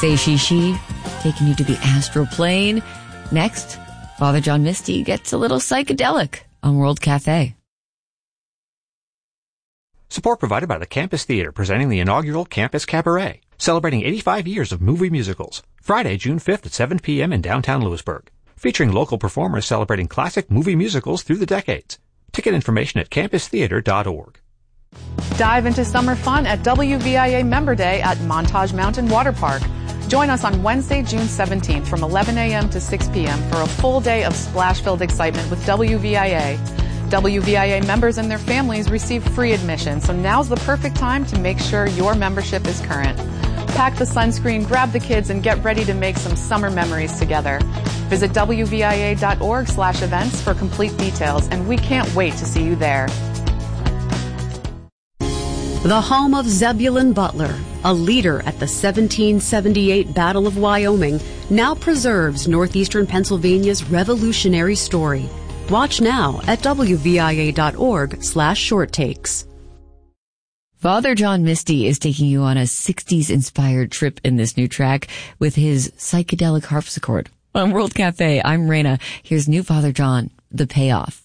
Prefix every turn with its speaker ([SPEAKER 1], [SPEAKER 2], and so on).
[SPEAKER 1] Say She, taking you to the astral plane. Next, Father John Misty gets a little psychedelic on World Cafe.
[SPEAKER 2] Support provided by the Campus Theater, presenting the inaugural Campus Cabaret, celebrating 85 years of movie musicals. Friday, June 5th at 7 p.m. in downtown Lewisburg. Featuring local performers celebrating classic movie musicals through the decades. Ticket information at campustheater.org.
[SPEAKER 3] Dive into summer fun at WVIA Member Day at Montage Mountain Water Park. Join us on Wednesday, June 17th from 11 a.m. to 6 p.m. for a full day of splash-filled excitement with WVIA. WVIA members and their families receive free admission, so now's the perfect time to make sure your membership is current. Pack the sunscreen, grab the kids, and get ready to make some summer memories together. Visit WVIA.org/events for complete details, and we can't wait to see you there.
[SPEAKER 4] The home of Zebulon Butler, a leader at the 1778 Battle of Wyoming, now preserves northeastern Pennsylvania's revolutionary story. Watch now at WVIA.org/shorttakes.
[SPEAKER 1] Father John Misty is taking you on a 60s-inspired trip in this new track with his psychedelic harpsichord. On World Cafe, I'm Raina. Here's new Father John, The Payoff.